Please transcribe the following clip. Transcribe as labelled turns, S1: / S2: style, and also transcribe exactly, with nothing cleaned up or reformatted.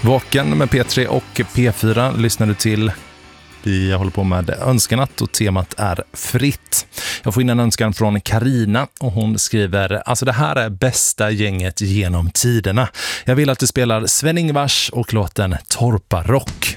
S1: Vaken med P tre och P fyra lyssnar du till. Vi håller på med önskanat och temat är fritt. Jag får in en önskan från Karina och hon skriver: alltså det här är bästa gänget genom tiderna. Jag vill att du spelar Sven-Ingvars och låten Torparock.